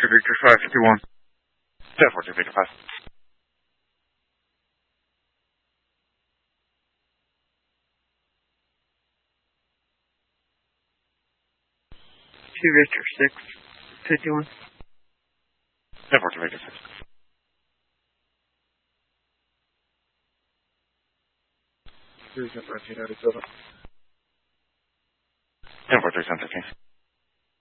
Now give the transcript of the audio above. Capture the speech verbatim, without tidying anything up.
two Victor five fifty-one. ten four two Victor five. two Victor six fifty-one. ten four two Victor six. ten four three Center King.